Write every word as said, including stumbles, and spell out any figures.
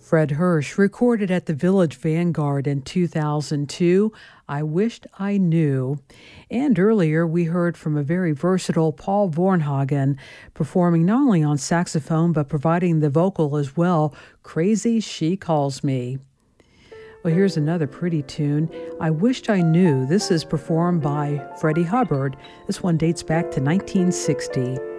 Fred Hirsch recorded at the Village Vanguard in two thousand two, I Wished I Knew. And earlier we heard from a very versatile Paul Vornhagen performing not only on saxophone but providing the vocal as well, Crazy She Calls Me. Well, here's another pretty tune, I Wished I Knew. This is performed by Freddie Hubbard. This one dates back to nineteen sixty.